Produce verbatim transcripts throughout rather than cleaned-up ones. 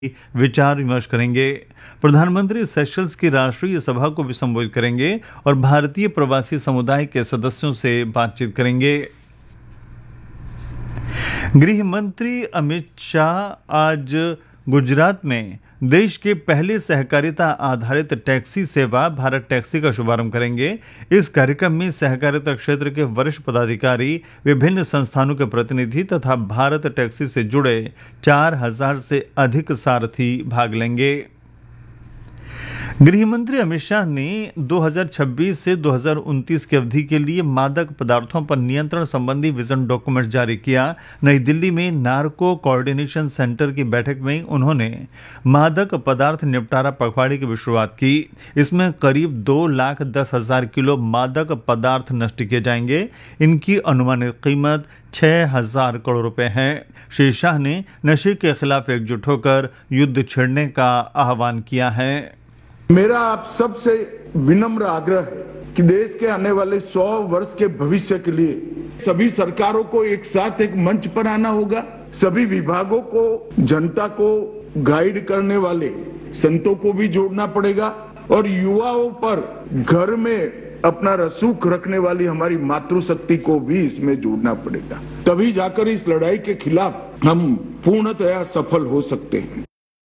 विचार विमर्श करेंगे। प्रधानमंत्री सेशल्स की राष्ट्रीय सभा को भी संबोधित करेंगे और भारतीय प्रवासी समुदाय के सदस्यों से बातचीत करेंगे। गृह मंत्री अमित शाह आज गुजरात में देश के पहले सहकारिता आधारित टैक्सी सेवा भारत टैक्सी का शुभारंभ करेंगे। इस कार्यक्रम में सहकारिता क्षेत्र के वरिष्ठ पदाधिकारी, विभिन्न संस्थानों के प्रतिनिधि तथा भारत टैक्सी से जुड़े चार हजार से अधिक सारथी भाग लेंगे। गृह मंत्री अमित शाह ने दो हज़ार छब्बीस से दो हज़ार उनतीस की अवधि के लिए मादक पदार्थों पर नियंत्रण संबंधी विजन डॉक्यूमेंट जारी किया। नई दिल्ली में नार्को कोऑर्डिनेशन सेंटर की बैठक में उन्होंने मादक पदार्थ निपटारा पखवाड़े की भी शुरुआत की। इसमें करीब दो लाख दस हजार किलो मादक पदार्थ नष्ट किए जाएंगे। इनकी अनुमानित कीमत छह हजार करोड़ रुपए है। श्री शाह ने नशे के खिलाफ एकजुट होकर युद्ध छेड़ने का आह्वान किया है। मेरा आप सबसे विनम्र आग्रह है कि देश के आने वाले सौ वर्ष के भविष्य के लिए सभी सरकारों को एक साथ एक मंच पर आना होगा। सभी विभागों को, जनता को गाइड करने वाले संतों को भी जोड़ना पड़ेगा और युवाओं पर घर में अपना रसूख रखने वाली हमारी मातृशक्ति को भी इसमें जोड़ना पड़ेगा। तभी जाकर इस लड़ाई के खिलाफ हम पूर्णतया सफल हो सकते हैं।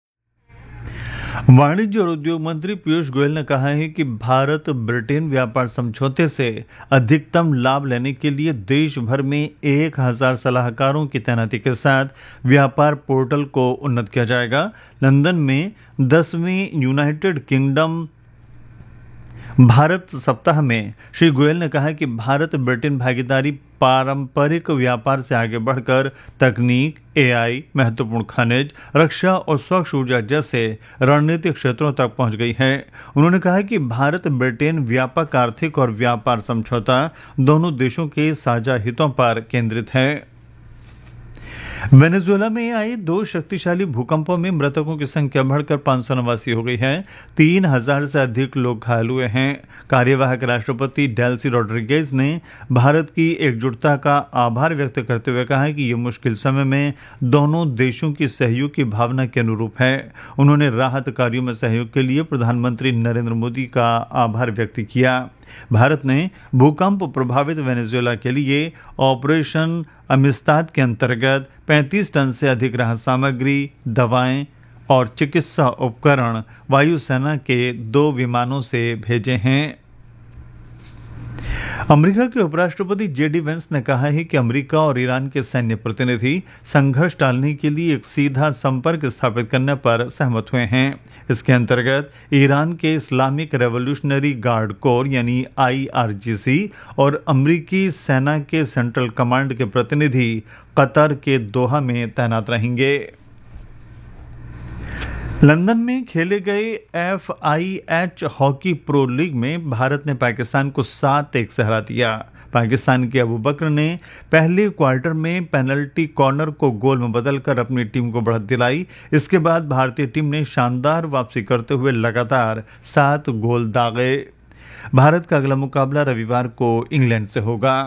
वाणिज्य और उद्योग मंत्री पीयूष गोयल ने कहा है कि भारत ब्रिटेन व्यापार समझौते से अधिकतम लाभ लेने के लिए देश भर में एक हजार सलाहकारों की तैनाती के साथ व्यापार पोर्टल को उन्नत किया जाएगा। लंदन में दसवीं यूनाइटेड किंगडम भारत सप्ताह में श्री गोयल ने कहा कि भारत ब्रिटेन भागीदारी पारंपरिक व्यापार से आगे बढ़कर तकनीक, एआई, महत्वपूर्ण खनिज, रक्षा और स्वच्छ ऊर्जा जैसे रणनीतिक क्षेत्रों तक पहुंच गई है। उन्होंने कहा कि भारत ब्रिटेन व्यापक आर्थिक और व्यापार समझौता दोनों देशों के साझा हितों पर केंद्रित है। वेनेजुएला में आए दो शक्तिशाली भूकंपों में मृतकों की संख्या बढ़कर पांच सौ नवासी हो गई है। तीन हजार से अधिक लोग घायल हुए हैं। कार्यवाहक राष्ट्रपति डेल्सी रोड्रिगेज ने भारत की एकजुटता का आभार व्यक्त करते हुए कहा कि यह मुश्किल समय में दोनों देशों की सहयोग की भावना के अनुरूप है। उन्होंने राहत कार्यों में सहयोग के लिए प्रधानमंत्री नरेंद्र मोदी का आभार व्यक्त किया। भारत ने भूकंप प्रभावित वेनेजुएला के लिए ऑपरेशन अमिस्ताद के अंतर्गत पैंतीस टन से अधिक राहत सामग्री, दवाएं और चिकित्सा उपकरण वायुसेना के दो विमानों से भेजे हैं। अमेरिका के उपराष्ट्रपति जेडी वेंस ने कहा है कि अमेरिका और ईरान के सैन्य प्रतिनिधि संघर्ष टालने के लिए एक सीधा संपर्क स्थापित करने पर सहमत हुए हैं। इसके अंतर्गत ईरान के इस्लामिक रेवोल्यूशनरी गार्ड कोर यानी आई आर जी सी और अमेरिकी सेना के सेंट्रल कमांड के प्रतिनिधि कतर के दोहा में तैनात रहेंगे। लंदन में खेले गए F I H hockey pro league में भारत ने पाकिस्तान को सात एक से हरा दिया। पाकिस्तान के अबू बकर ने पहले क्वार्टर में पेनल्टी कॉर्नर को गोल में बदलकर अपनी टीम को बढ़त दिलाई। इसके बाद भारतीय टीम ने शानदार वापसी करते हुए लगातार सात गोल दागे। भारत का अगला मुकाबला रविवार को इंग्लैंड से होगा।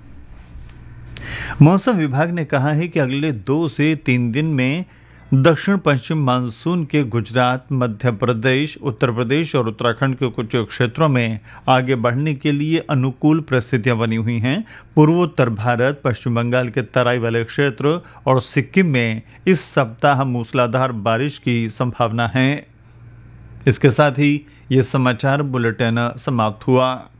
मौसम विभाग ने कहा है कि अगले दो से तीन दिन में दक्षिण पश्चिम मानसून के गुजरात, मध्य प्रदेश, उत्तर प्रदेश और उत्तराखंड के कुछ क्षेत्रों में आगे बढ़ने के लिए अनुकूल परिस्थितियां बनी हुई हैं। पूर्वोत्तर भारत, पश्चिम बंगाल के तराई वाले क्षेत्र और सिक्किम में इस सप्ताह मूसलाधार बारिश की संभावना है। इसके साथ ही ये समाचार बुलेटिन समाप्त हुआ।